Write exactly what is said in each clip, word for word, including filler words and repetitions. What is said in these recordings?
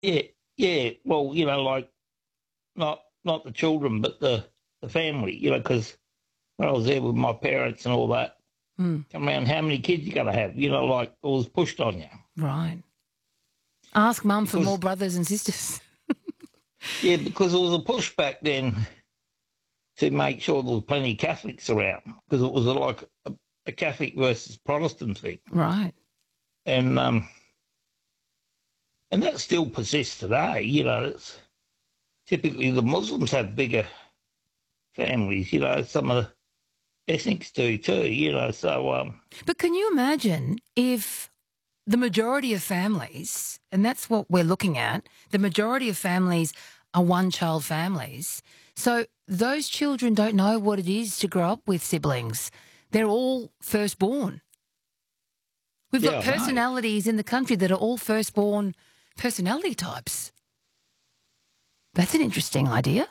Yeah, yeah. Well, you know, like not not the children, but the the family. You know, because when I was there with my parents and all that, Mm, come around, how many kids you gonna have? You know, like it was pushed on you right. Ask mum for more because brothers and sisters. yeah, because there was a push back then to make sure there was plenty of Catholics around because it was a, like a, a Catholic versus Protestant thing, Right. and um, and that still persists today. You know, it's typically the Muslims have bigger families. You know, some of the ethnics do too. You know, so um, But can you imagine if the majority of families, and that's what we're looking at, the majority of families are one-child families. So those children don't know what it is to grow up with siblings. They're all firstborn. We've got yeah, I know. personalities in the country that are all firstborn personality types. That's an interesting idea.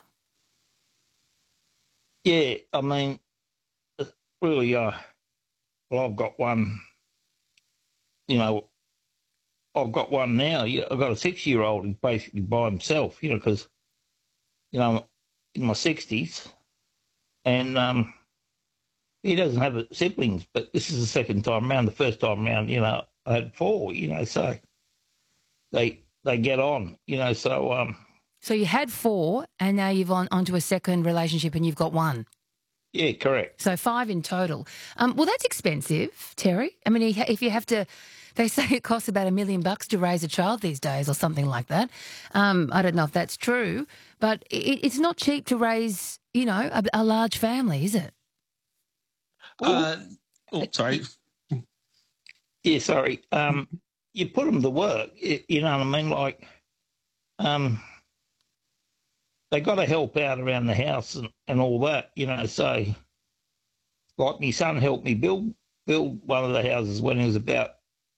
Yeah, I mean, really, uh, well, I've got one. You know, I've got one now. Yeah, I've got a six-year-old who's basically by himself. You know, because you know, I'm in my sixties, and um, he doesn't have siblings. But this is the second time around. The first time around, you know, I had four. You know, so they they get on. You know, so um, So you had four, and now you've on onto a second relationship, and you've got one. yeah, correct. So five in total. Um, well, that's expensive, Terry. I mean, if you have to, they say it costs about a million bucks to raise a child these days, or something like that. Um, I don't know if that's true, but it, it's not cheap to raise, you know, a, a large family, is it? Well, Uh, oh, sorry. yeah, sorry. Um, you put them to work. You, you know what I mean? Like, um, they got to help out around the house and, and all that. You know, so like my son helped me build build one of the houses when he was about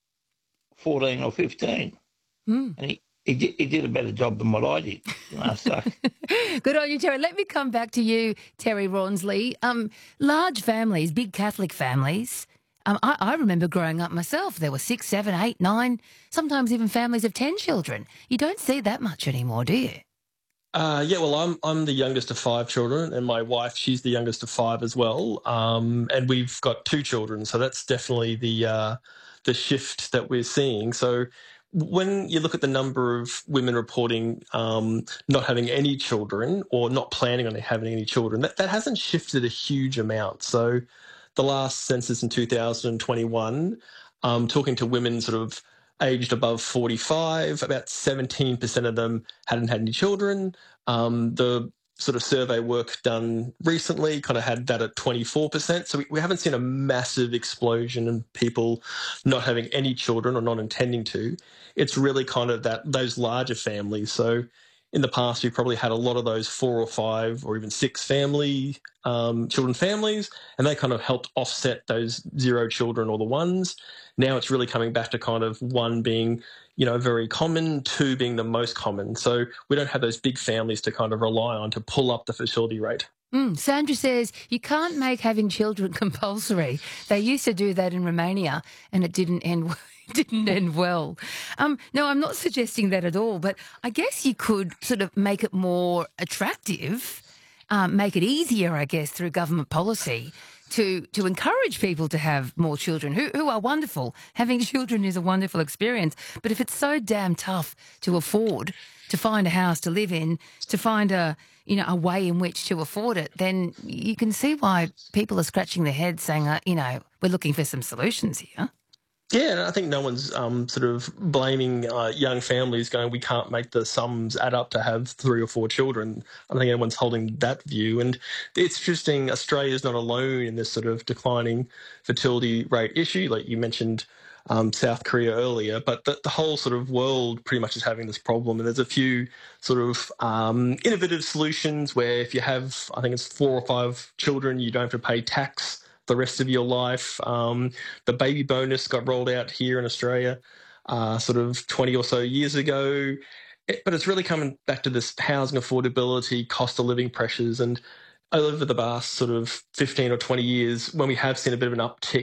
fourteen or fifteen, Mm. and he he did, he did a better job than what I did. You know, so Good on you, Terry. Let me come back to you, Terry Rawnsley. Um, large families, big Catholic families. Um, I, I remember growing up myself. There were six, seven, eight, nine, sometimes even families of ten children. You don't see that much anymore, do you? Uh, yeah, well, I'm I'm the youngest of five children, and my wife, she's the youngest of five as well. Um, and we've got two children, so that's definitely the uh, the shift that we're seeing. So when you look at the number of women reporting um, not having any children or not planning on having any children, that, that hasn't shifted a huge amount. So the last census in two thousand twenty-one, um, talking to women sort of aged above forty-five, about seventeen percent of them hadn't had any children. Um, the sort of survey work done recently kind of had that at twenty-four percent. So we, we haven't seen a massive explosion in people not having any children or not intending to. It's really kind of that those larger families. So in the past, we probably had a lot of those four or five or even six family um, children families, and they kind of helped offset those zero children or the ones. Now it's really coming back to kind of one being, you know, very common, two being the most common. So we don't have those big families to kind of rely on to pull up the fertility rate. Mm, Sandra says you can't make having children compulsory. They used to do that in Romania, and it didn't end. It didn't end well. Um, no, I'm not suggesting that at all. But I guess you could sort of make it more attractive, um, make it easier, I guess, through government policy to to encourage people to have more children, who who are wonderful. Having children is a wonderful experience. But if it's so damn tough to afford, to find a house to live in, to find a you know a way in which to afford it, then you can see why people are scratching their heads, saying, uh, you know, we're looking for some solutions here. Yeah, and I think no one's um, sort of blaming uh, young families going, we can't make the sums add up to have three or four children. I don't think anyone's holding that view. And it's interesting, Australia's not alone in this sort of declining fertility rate issue. Like you mentioned um, South Korea earlier, but the, the whole sort of world pretty much is having this problem. And there's a few sort of um, innovative solutions where if you have, I think it's four or five children, you don't have to pay tax the rest of your life. Um, the baby bonus got rolled out here in Australia uh, sort of twenty or so years ago. It, but it's really coming back to this housing affordability, cost of living pressures. And over the past sort of fifteen or twenty years, when we have seen a bit of an uptick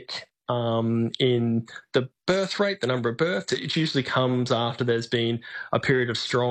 um, in the birth rate, the number of births. It usually comes after there's been a period of strong